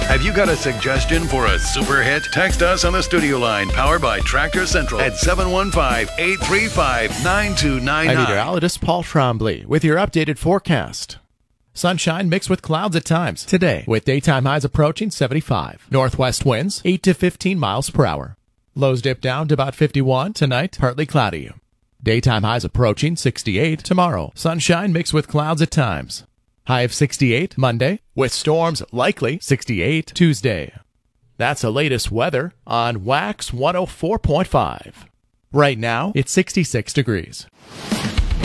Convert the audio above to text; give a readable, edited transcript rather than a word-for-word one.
Have you got a suggestion for a super hit? Text us on the studio line powered by Tractor Central at 715-835-9299. I'm meteorologist Paul Trombley with your updated forecast. Sunshine mixed with clouds at times today, with daytime highs approaching 75. Northwest winds 8 to 15 miles per hour. Lows dip down to about 51 tonight, partly cloudy. Daytime highs approaching 68 tomorrow. Sunshine mixed with clouds at times. High of 68 Monday, with storms likely 68 Tuesday. That's the latest weather on Wax 104.5. Right now, it's 66 degrees.